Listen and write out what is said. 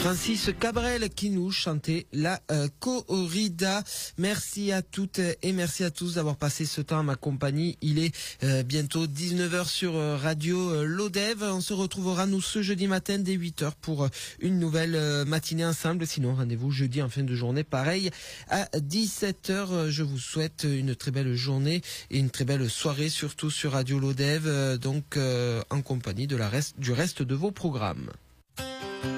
Francis Cabrel qui nous chantait la corrida. Merci à toutes et merci à tous d'avoir passé ce temps à ma compagnie. Il est bientôt 19h sur Radio Lodève. On se retrouvera nous ce jeudi matin dès 8h pour une nouvelle matinée ensemble. Sinon, rendez-vous jeudi en fin de journée, pareil à 17h. Je vous souhaite une très belle journée et une très belle soirée, surtout sur Radio Lodève, donc en compagnie du reste de vos programmes.